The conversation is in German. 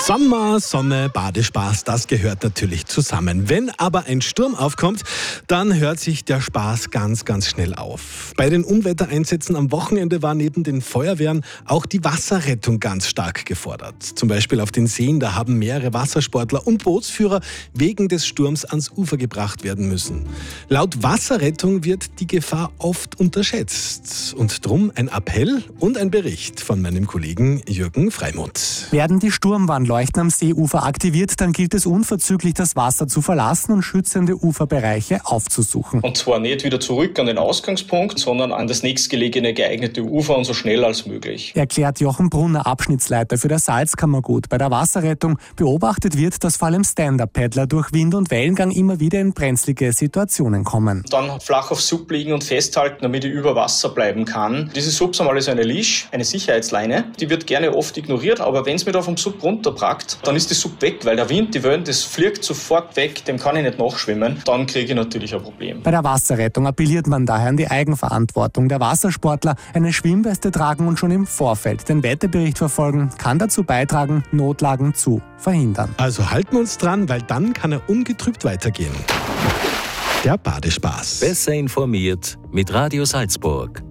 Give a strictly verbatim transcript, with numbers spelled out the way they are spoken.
Sommer, Sonne, Badespaß, das gehört natürlich zusammen. Wenn aber ein Sturm aufkommt, dann hört sich der Spaß ganz, ganz schnell auf. Bei den Unwettereinsätzen am Wochenende war neben den Feuerwehren auch die Wasserrettung ganz stark gefordert. Zum Beispiel auf den Seen, da haben mehrere Wassersportler und Bootsführer wegen des Sturms ans Ufer gebracht werden müssen. Laut Wasserrettung wird die Gefahr oft unterschätzt. Und drum ein Appell und ein Bericht von meinem Kollegen Jürgen Freimuth. Werden die Sturmwarnleuchten am Seeufer aktiviert, dann gilt es unverzüglich, das Wasser zu verlassen und schützende Uferbereiche aufzusuchen. Und zwar nicht wieder zurück an den Ausgangspunkt, sondern an das nächstgelegene geeignete Ufer und so schnell als möglich. Erklärt Jochen Brunner, Abschnittsleiter für das Salzkammergut. Bei der Wasserrettung beobachtet wird, dass vor allem Stand-Up-Paddler durch Wind und Wellengang immer wieder in brenzlige Situationen kommen. Dann flach auf Sub liegen und festhalten, damit ich über Wasser bleiben kann. Diese Subs haben alle so eine Leash, eine Sicherheitsleine. Die wird gerne oft ignoriert, aber wenn es mir da vom Sub runterpackt, dann ist die Sub weg, weil der Wind, die Wellen, das fliegt sofort weg, dem kann ich nicht nachschwimmen. Dann kriege ich natürlich ein Problem. Bei der Wasserrettung appelliert man daher an die Eigenverantwortung der Wassersportler, eine Schwimmweste tragen und schon im Vorfeld den Wetterbericht verfolgen, kann dazu beitragen, Notlagen zu verhindern. Also halten wir uns dran, weil dann kann er ungetrübt weitergehen. Der Badespaß. Besser informiert mit Radio Salzburg.